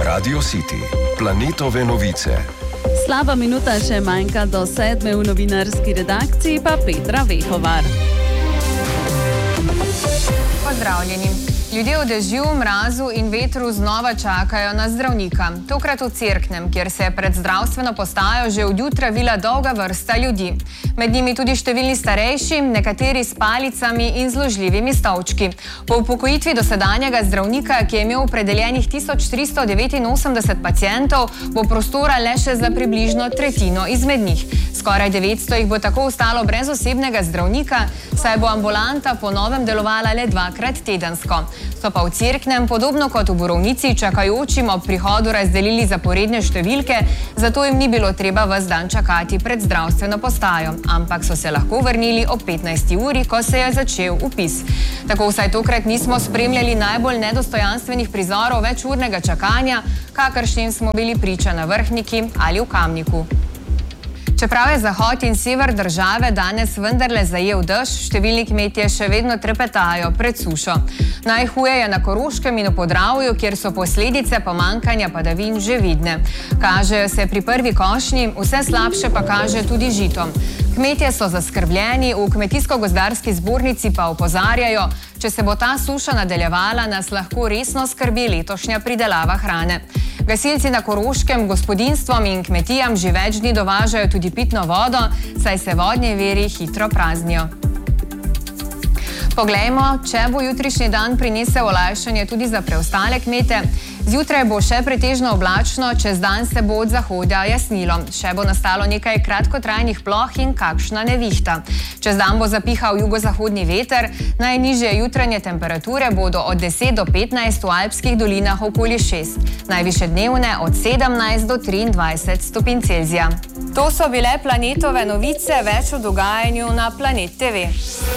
Radio City, Planetove novice. Slaba minuta še manjka do 7. v novinarski redakciji, pa Petra Vehovar. Pozdravljeni. Ljudje v dežju, mrazu in vetru znova čakajo na zdravnika. Tokrat v Cerknem, kjer se je pred zdravstveno postajo že od jutra vila dolga vrsta ljudi. Med njimi tudi številni starejši, nekateri s palicami in zložljivimi stolčki. Po upokojitvi dosedanjega zdravnika, ki je imel opredeljenih 1389 pacientov, bo prostora le še za približno tretjino izmed njih. Skoraj 900 jih bo tako ostalo brez osebnega zdravnika, saj bo ambulanta po novem delovala le 2-krat tedensko. So pa v Cerknem, podobno kot v Borovnici, čakajočim ob prihodu razdelili zaporedne številke, zato jim ni bilo treba ves dan čakati pred zdravstveno postajo, ampak so se lahko vrnili ob 15. uri, ko se je začel vpis. Tako vsaj tokrat nismo spremljali najbolj nedostojanstvenih prizorov večurnega čakanja, kakršnim smo bili priča na Vrhniki ali v Kamniku. Čeprav je zahod in sever države danes vendarle zajel dež, številni kmetje še vedno trepetajo pred sušo. Najhuje je na Koroškem in v Podravju, kjer so posledice pomanjkanja padavin že vidne. Kažejo se pri prvi košnji, vse slabše pa kaže tudi žito. Kmetje so zaskrbljeni, v Kmetijsko-gozdarski zbornici pa opozarjajo, če se bo ta suša nadaljevala, nas lahko resno skrbi letošnja pridelava hrane. Gasilci na Koroškem gospodinjstvom in kmetijam že več dni dovažajo tudi pitno vodo, saj se vodni viri hitro praznijo. Poglejmo, če bo jutrišnji dan prinesel olajšanje tudi za preostale kmete. Zjutraj bo še pretežno oblačno, čez dan se bo od zahoda jasnilo. Še bo nastalo nekaj kratkotrajnih ploh in kakšna nevihta. Čez dan bo zapihal jugozahodni veter, najnižje jutranje temperature bodo od 10 do 15, v alpskih dolinah okoli 6. Najvišje dnevne od 17 do 23 stopinj Celzija. To so bile Planetove novice, več o dogajanju na Planet TV.